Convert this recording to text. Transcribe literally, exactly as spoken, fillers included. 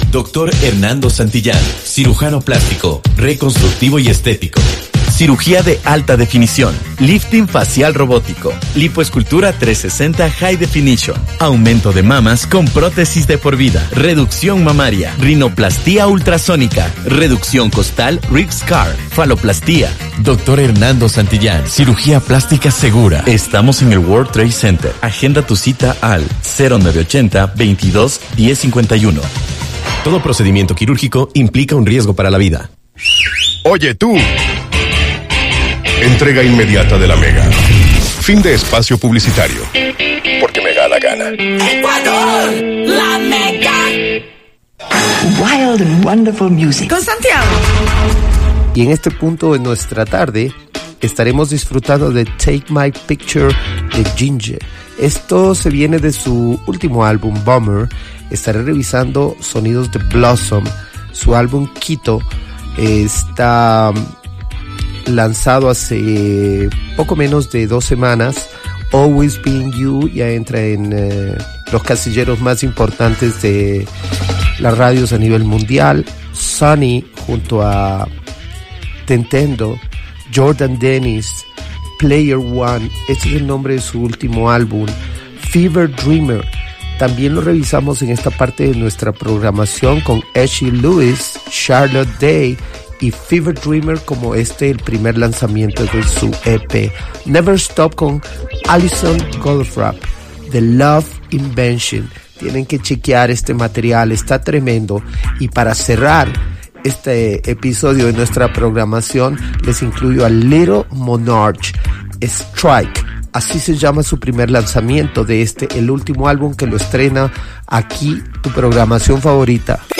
Doctor Hernando Santillán, cirujano plástico, reconstructivo y estético. Cirugía de alta definición, lifting facial robótico, lipoescultura trescientos sesenta High Definition, aumento de mamas con prótesis de por vida, reducción mamaria, rinoplastía ultrasónica, reducción costal Rib-Scar, faloplastía. Doctor Hernando Santillán, cirugía plástica segura. Estamos en el World Trade Center. Agenda tu cita al cero nueve ochenta, veintidós, diez cincuenta y uno. Todo procedimiento quirúrgico implica un riesgo para la vida. Oye tú. Entrega inmediata de la Mega. Fin de espacio publicitario. Porque me da la gana. Ecuador, la Mega. Wild and wonderful music. Con Santiago. Y en este punto de nuestra tarde estaremos disfrutando de Take My Picture de Ginger. Esto se viene de su último álbum, Bummer. Estaré revisando sonidos de Blossom. Su álbum Quito está lanzado hace poco menos de dos semanas. Always Being You ya entra en eh, los casilleros más importantes de las radios a nivel mundial. Sunny junto a Tentendo, Jordan Dennis, Player One, este es el nombre de su último álbum. Fever Dreamer, también lo revisamos en esta parte de nuestra programación con Ashley Lewis, Charlotte Day y Fever Dreamer como este el primer lanzamiento de su E P. Never Stop con Alison Goldfrapp, The Love Invention. Tienen que chequear este material, está tremendo. Y para cerrar este episodio de nuestra programación, les incluyo a Little Monarch, Strike. Así se llama su primer lanzamiento de este, el último álbum que lo estrena aquí, tu programación favorita.